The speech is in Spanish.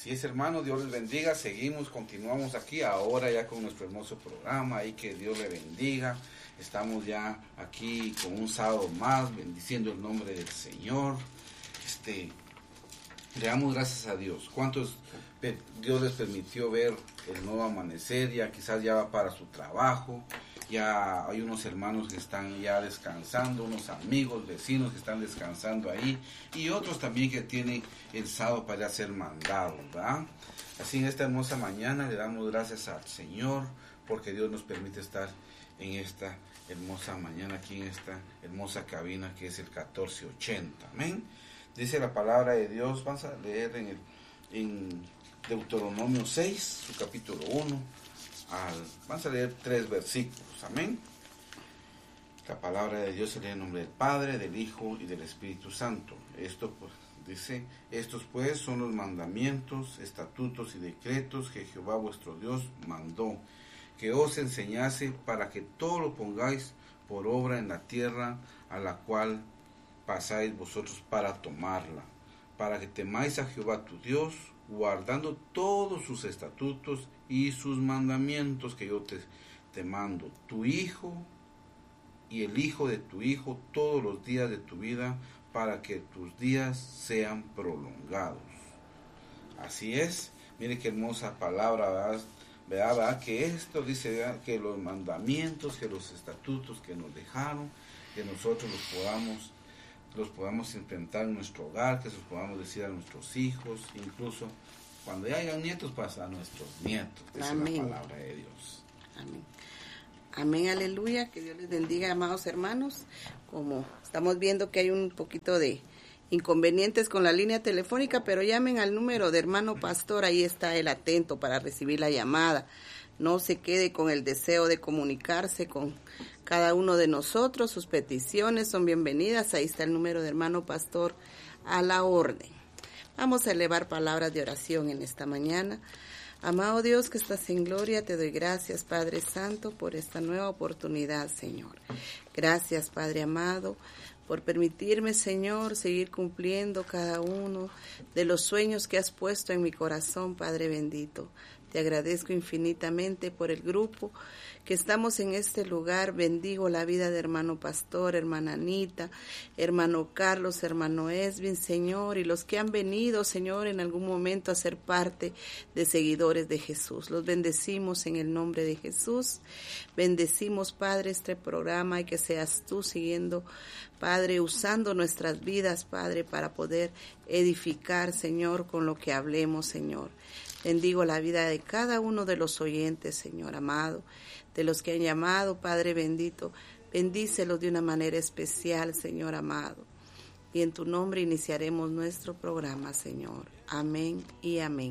Así es, hermano, Dios les bendiga. Continuamos aquí ahora ya con nuestro hermoso programa y que Dios le bendiga. Estamos ya aquí con un sábado más, bendiciendo el nombre del Señor. Le damos gracias a Dios. ¿Cuántos Dios les permitió ver el nuevo amanecer? Ya quizás ya va para su trabajo. Ya hay unos hermanos que están ya descansando, unos amigos, vecinos que están descansando ahí, y otros también que tienen el sábado para ser mandados, ¿verdad? Así en esta hermosa mañana le damos gracias al Señor, porque Dios nos permite estar en esta hermosa mañana, aquí en esta hermosa cabina que es el 1480, amén. Dice la palabra de Dios, vamos a leer en Deuteronomio 6, su capítulo 1. Vamos a leer 3 versículos, amén. La palabra de Dios se lee en nombre del Padre, del Hijo y del Espíritu Santo. Esto pues dice: estos pues son los mandamientos, estatutos y decretos que Jehová vuestro Dios mandó, que os enseñase para que todo lo pongáis por obra en la tierra a la cual pasáis vosotros para tomarla, para que temáis a Jehová tu Dios, guardando todos sus estatutos y sus mandamientos que yo te mando, tu hijo y el hijo de tu hijo todos los días de tu vida, para que tus días sean prolongados. Así es, mire qué hermosa palabra, ¿verdad? Que esto dice, ¿verdad? Que los mandamientos, que los estatutos que nos dejaron, que nosotros los podamos implementar en nuestro hogar, que los podamos decir a nuestros hijos, incluso cuando ya hayan nietos, pasa a nuestros nietos. Esa es la palabra de Dios. Amén. Amén, aleluya. Que Dios les bendiga, amados hermanos. Como estamos viendo que hay un poquito de inconvenientes con la línea telefónica, pero llamen al número de hermano pastor, ahí está él atento para recibir la llamada. No se quede con el deseo de comunicarse con cada uno de nosotros. Sus peticiones son bienvenidas. Ahí está el número de hermano pastor a la orden. Vamos a elevar palabras de oración en esta mañana. Amado Dios que estás en gloria, te doy gracias, Padre Santo, por esta nueva oportunidad, Señor. Gracias, Padre amado, por permitirme, Señor, seguir cumpliendo cada uno de los sueños que has puesto en mi corazón, Padre bendito. Te agradezco infinitamente por el grupo que estamos en este lugar. Bendigo la vida de hermano pastor, hermana Anita, hermano Carlos, hermano Esvin, Señor, y los que han venido, Señor, en algún momento a ser parte de seguidores de Jesús. Los bendecimos en el nombre de Jesús. Bendecimos, Padre, este programa y que seas tú siguiendo, Padre, usando nuestras vidas, Padre, para poder edificar, Señor, con lo que hablemos, Señor. Bendigo la vida de cada uno de los oyentes, Señor amado, de los que han llamado, Padre bendito. Bendícelos de una manera especial, Señor amado. Y en tu nombre iniciaremos nuestro programa, Señor. Amén y amén.